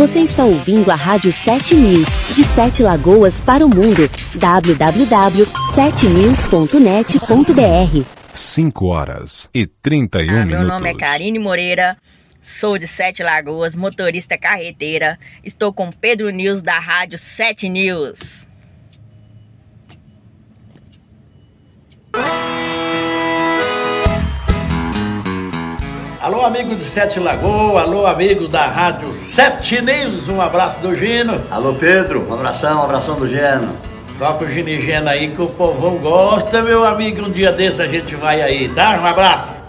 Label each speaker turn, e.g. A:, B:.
A: Você está ouvindo a Rádio 7 News, de 7 Lagoas para o mundo. www.7news.net.br
B: 5h31 minutos.
C: Meu nome é Karine Moreira, sou de 7 Lagoas, motorista carreteira. Estou com Pedro News da Rádio 7 News.
D: Alô, amigo de 7 Lagoas, alô, amigo da Rádio 7 News, um abraço do Gino.
E: Alô, Pedro, um abração do Geno.
D: Toca o Gino e Geno aí que o povão gosta, meu amigo, um dia desse a gente vai aí, tá? Um abraço.